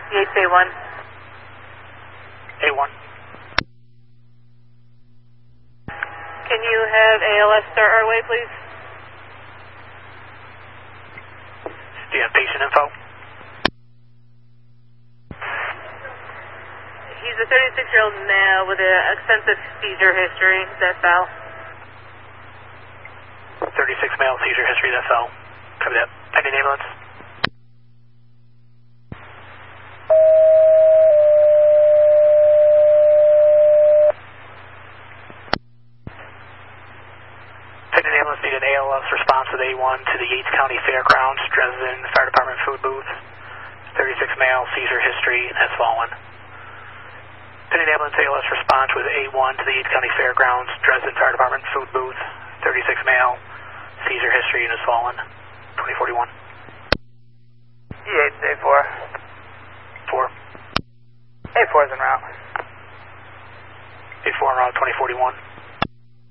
Yates A1. A1. Can you have ALS start our way, please? Do you have patient info? He's a 36-year-old male with an extensive seizure history. That's Val. 36 male, seizure history, that's all. Copy that. Pending ambulance. Pending ambulance need an ALS response with A1 to the Yates County Fairgrounds, Dresden Fire Department food booth. 36 male, seizure history, has fallen. Pending ambulance ALS response with A1 to the Yates County Fairgrounds, Dresden Fire Department food booth. 36 male, seizure history, and has fallen. 2041. Yates A4. 4. A4 is en route. A4 en route, 2041.